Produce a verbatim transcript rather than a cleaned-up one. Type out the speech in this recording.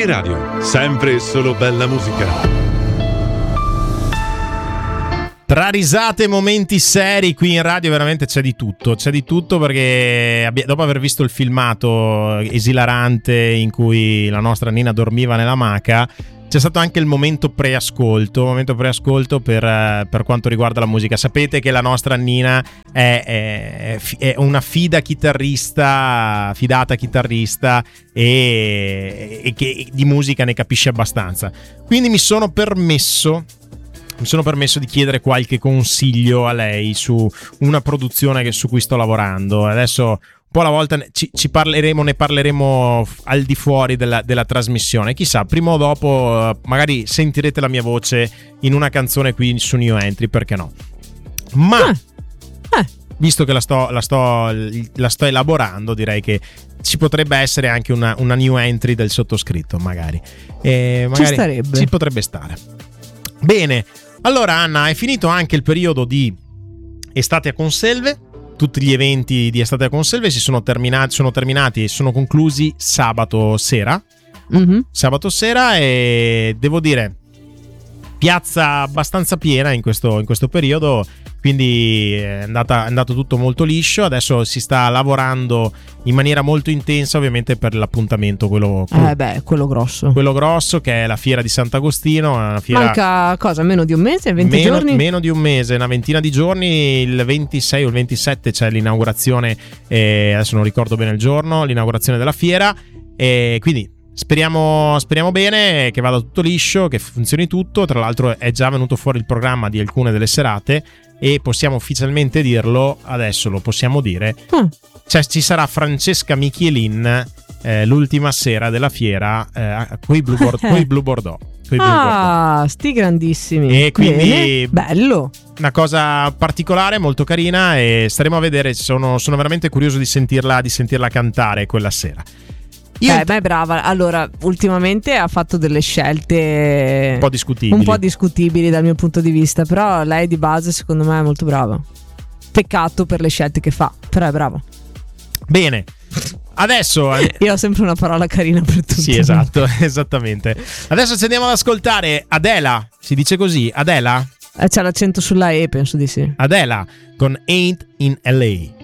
Teleradio, sempre e solo bella musica. Tra risate e momenti seri qui in radio veramente c'è di tutto, c'è di tutto perché dopo aver visto il filmato esilarante in cui la nostra Nina dormiva nella maca, c'è stato anche il momento preascolto, momento preascolto per, per quanto riguarda la musica. Sapete che la nostra Nina è, è, è una fida chitarrista, fidata chitarrista e, e che di musica ne capisce abbastanza. Quindi mi sono permesso Mi sono permesso di chiedere qualche consiglio a lei su una produzione che, su cui sto lavorando. Adesso un po' alla volta ci, ci parleremo, ne parleremo al di fuori della, della trasmissione. Chissà, prima o dopo magari sentirete la mia voce in una canzone qui su New Entry, perché no? Ma eh. Eh. visto che la sto, la, sto, la sto elaborando, direi che ci potrebbe essere anche una, una New Entry del sottoscritto, magari. E magari ci starebbe. Ci potrebbe stare. Bene. Allora Anna, è finito anche il periodo di Estate a Conselve, tutti gli eventi di Estate a Conselve si sono terminati, sono terminati e sono conclusi sabato sera, mm-hmm. sabato sera e devo dire piazza abbastanza piena in questo, in questo periodo, quindi è, andata, è andato tutto molto liscio. Adesso si sta lavorando in maniera molto intensa ovviamente per l'appuntamento, quello, quello, eh beh, quello grosso quello grosso che è la fiera di Sant'Agostino, una fiera... Manca cosa? Meno di un mese? venti meno, giorni? Meno di un mese, una ventina di giorni. Il ventisei o il ventisette c'è l'inaugurazione, eh, adesso non ricordo bene il giorno, l'inaugurazione della fiera, e quindi Speriamo, speriamo bene che vada tutto liscio, che funzioni tutto. Tra l'altro è già venuto fuori il programma di alcune delle serate e possiamo ufficialmente dirlo, adesso lo possiamo dire. Mm. Cioè, ci sarà Francesca Michelin eh, l'ultima sera della fiera eh, coi Blue, Bord- coi Blue Bordeaux. Coi Blue ah, Bordeaux. Sti grandissimi. E quindi bene, bello. Una cosa particolare, molto carina, e staremo a vedere. Sono, sono veramente curioso di sentirla, di sentirla cantare quella sera. Io Beh, ma è brava. Allora, ultimamente ha fatto delle scelte un po' discutibili. Un po' discutibili dal mio punto di vista, però lei di base secondo me è molto brava. Peccato per le scelte che fa, però è brava. Bene. Adesso io ho sempre una parola carina per tutti. Sì, esatto, esattamente. Adesso ci andiamo ad ascoltare Adela. Si dice così, Adela? Eh, c'è l'accento sulla E, penso di sì. Adela con Ain't in L A.